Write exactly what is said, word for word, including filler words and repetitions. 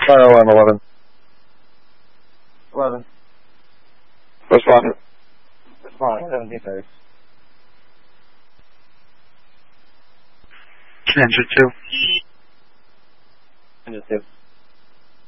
Kyle, I'm eleven. eleven. Respond. Respond. seventeen thirty. Ninja two. Ninja two.